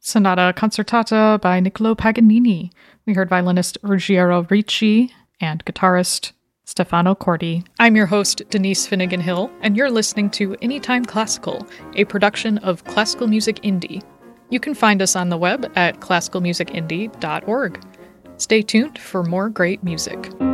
Sonata Concertata by Niccolo Paganini. We heard violinist Ruggiero Ricci and guitarist Stefano Corti. I'm your host, Denise Finnegan-Hill, and you're listening to Anytime Classical, a production of Classical Music Indie. You can find us on the web at classicalmusicindie.org. Stay tuned for more great music.